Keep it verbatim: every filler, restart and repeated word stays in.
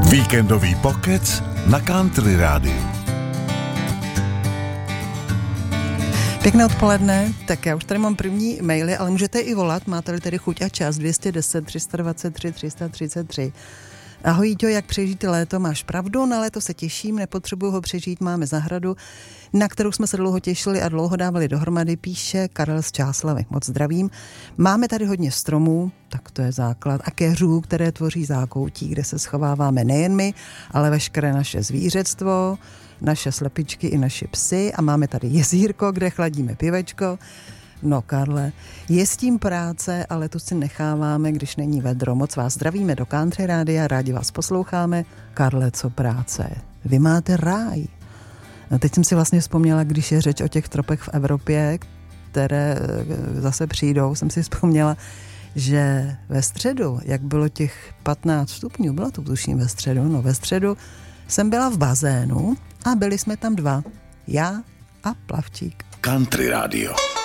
Víkendový pokec na Country Rádiu. Pěkné odpoledne, tak já už tady mám první maily, ale můžete i volat, máte-li tedy chuť a čas, dvě stě deset, tři sta dvacet tři, tři sta třicet tři. Ahoj Jíťo, jak přežít léto? Máš pravdu, na léto se těším, nepotřebuju ho přežít, máme zahradu, na kterou jsme se dlouho těšili a dlouho dávali dohromady, píše Karel z Čáslavy. Moc zdravím. Máme tady hodně stromů, tak to je základ, a keřů, které tvoří zákoutí, kde se schováváme nejen my, ale veškeré naše zvířectvo, naše slepičky i naši psy, a máme tady jezírko, kde chladíme pivečko. No Karle, je s tím práce, ale tu si necháváme, když není vedro. Moc vás zdravíme do Country Rádia, rádi vás posloucháme. Karle, co práce? Vy máte ráj. No teď jsem si vlastně vzpomněla, když je řeč o těch tropech v Evropě, které zase přijdou, jsem si vzpomněla, že ve středu, jak bylo těch patnáct stupňů, bylo to tuším ve středu, no ve středu jsem byla v bazénu a byli jsme tam dva, já a plavčík. Country Rádio.